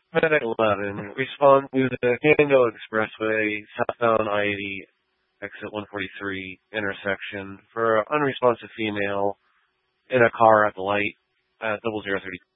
Medic 11, respond to the Canyon Expressway, southbound I-80, exit 143 intersection for an unresponsive female in a car at the light at 0032.